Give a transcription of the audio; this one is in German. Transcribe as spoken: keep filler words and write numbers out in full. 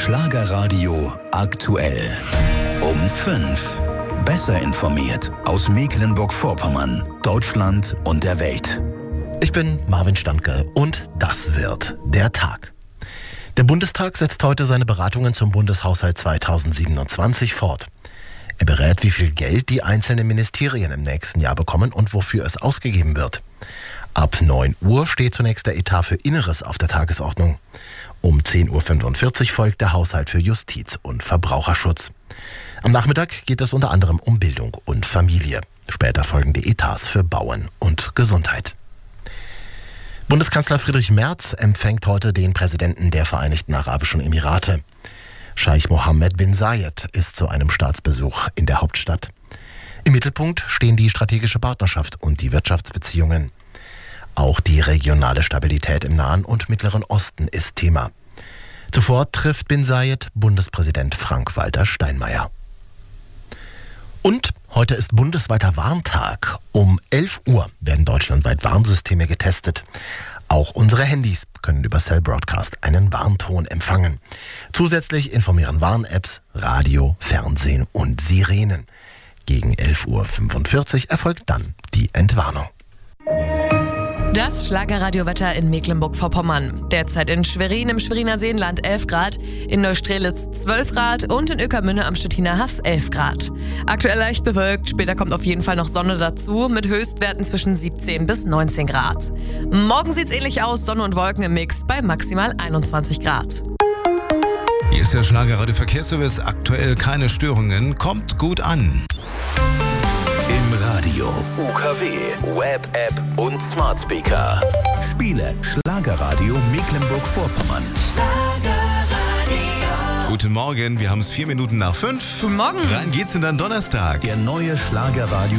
Schlagerradio aktuell. Um fünf. Besser informiert aus Mecklenburg-Vorpommern, Deutschland und der Welt. Ich bin Marvin Standke und das wird der Tag. Der Bundestag setzt heute seine Beratungen zum Bundeshaushalt zweitausendsiebenundzwanzig fort. Er berät, wie viel Geld die einzelnen Ministerien im nächsten Jahr bekommen und wofür es ausgegeben wird. Ab neun Uhr steht zunächst der Etat für Inneres auf der Tagesordnung. Um zehn Uhr fünfundvierzig folgt der Haushalt für Justiz und Verbraucherschutz. Am Nachmittag geht es unter anderem um Bildung und Familie. Später folgen die Etats für Bauen und Gesundheit. Bundeskanzler Friedrich Merz empfängt heute den Präsidenten der Vereinigten Arabischen Emirate. Scheich Mohammed bin Zayed ist zu einem Staatsbesuch in der Hauptstadt. Im Mittelpunkt stehen die strategische Partnerschaft und die Wirtschaftsbeziehungen. Auch die regionale Stabilität im Nahen und Mittleren Osten ist Thema. Zuvor trifft bin Zayed Bundespräsident Frank-Walter Steinmeier. Und heute ist bundesweiter Warntag. Um elf Uhr werden deutschlandweit Warnsysteme getestet. Auch unsere Handys können über Cell Broadcast einen Warnton empfangen. Zusätzlich informieren Warn-Apps, Radio, Fernsehen und Sirenen. Gegen elf Uhr fünfundvierzig erfolgt dann die Entwarnung. Das Schlagerradiowetter in Mecklenburg-Vorpommern. Derzeit in Schwerin im Schweriner Seenland elf Grad, in Neustrelitz zwölf Grad und in Ueckermünde am Stettiner Haff elf Grad. Aktuell leicht bewölkt, später kommt auf jeden Fall noch Sonne dazu, mit Höchstwerten zwischen siebzehn bis neunzehn Grad. Morgen sieht's ähnlich aus, Sonne und Wolken im Mix bei maximal einundzwanzig Grad. Hier ist der Schlagerradio Verkehrsservice. Aktuell keine Störungen. Kommt gut an. Im Radio, U K W, Web-App und Smart Speaker. Spiele Schlagerradio Mecklenburg-Vorpommern. Guten Morgen, wir haben es vier Minuten nach fünf. Guten Morgen. Rein geht's in den Donnerstag. Der neue Schlagerradio